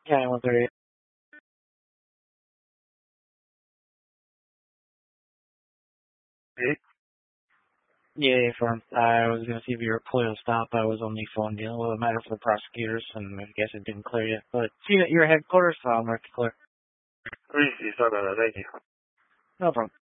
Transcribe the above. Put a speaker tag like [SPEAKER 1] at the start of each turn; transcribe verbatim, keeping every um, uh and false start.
[SPEAKER 1] Yeah, one thirty. Yeah, firm. I was going to see if you were clear to stop. I was on the phone dealing with a matter for the prosecutors, and I guess it didn't clear yet. But see you at your headquarters, so I'll mark it clear.
[SPEAKER 2] Appreciate you. Sorry about that. Thank you.
[SPEAKER 1] No problem.